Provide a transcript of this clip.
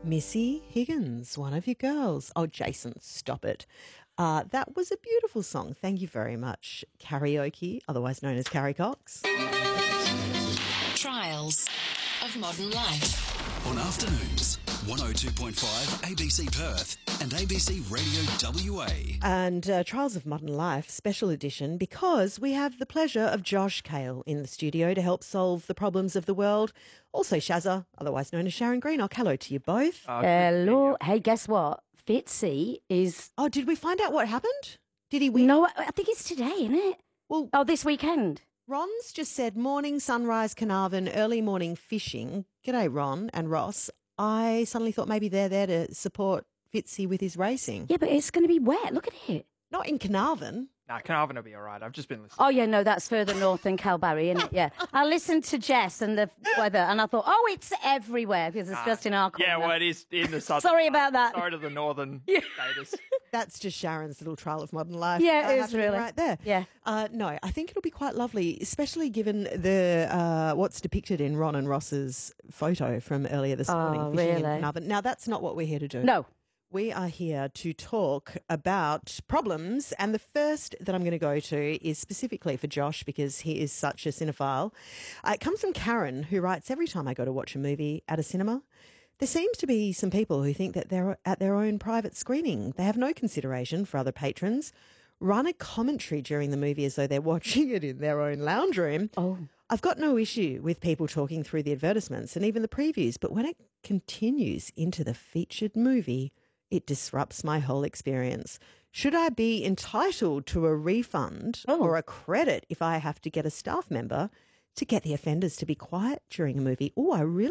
Missy Higgins, one of your girls. Oh, Jason, stop it. That was a beautiful song. Thank you very much. Karaoke, otherwise known as Carrie Cox. Trials of Modern Life. On afternoons, 102.5 ABC Perth and ABC Radio WA. And Trials of Modern Life, special edition, because we have the pleasure of Josh Cale in the studio to help solve the problems of the world. Also Shazza, otherwise known as Sharon Greenock. Hello to you both. Hello. Hey, guess what? Fitzy is... Oh, did we find out what happened? Did he win? No, I think it's today, isn't it? Well, this weekend. Ron's just said morning sunrise Carnarvon, early morning fishing. G'day, Ron and Ross. I suddenly thought maybe they're there to support Fitzy with his racing. Yeah, but it's going to be wet. Look at it. Not in Carnarvon. Nah, Carnarvon will be all right. I've just been listening. Oh, yeah, no, that's further north than Calbarry, isn't it? Yeah. I listened to Jess and the weather, and I thought, it's everywhere because it's just in our corner. Yeah, well, it is in the southern Sorry about that. Sorry to the northern status. That's just Sharon's little trial of modern life. Yeah, it is happening really. right there. Yeah. No, I think it'll be quite lovely, especially given the what's depicted in Ron and Ross's photo from earlier this morning. Fishing in really? Carnarvon. Now, that's not what we're here to do. No. We are here to talk about problems, and the first that I'm going to go to is specifically for Josh because he is such a cinephile. It comes from Karen, who writes, every time I go to watch a movie at a cinema, there seems to be some people who think that they're at their own private screening. They have no consideration for other patrons, run a commentary during the movie as though they're watching it in their own lounge room. Oh. I've got no issue with people talking through the advertisements and even the previews, but when it continues into the featured movie, it disrupts my whole experience. Should I be entitled to a refund or a credit if I have to get a staff member to get the offenders to be quiet during a movie? Oh, I really